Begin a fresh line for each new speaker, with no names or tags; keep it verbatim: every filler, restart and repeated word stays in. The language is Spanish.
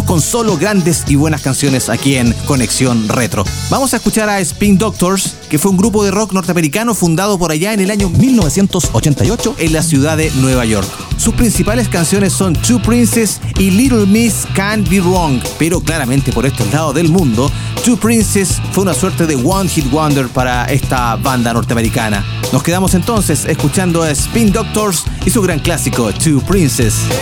con solo grandes y buenas canciones aquí en Conexión Retro. Vamos a escuchar a Spin Doctors, que fue un grupo de rock norteamericano fundado por allá en el año mil novecientos ochenta y ocho en la ciudad de Nueva York. Sus principales canciones son Two Princes y Little Miss Can't Be Wrong, pero claramente por estos lados del mundo, Two Princes fue una suerte de One Hit Wonder para esta banda norteamericana. Nos quedamos entonces escuchando a Spin Doctors y su gran clásico Two Princes.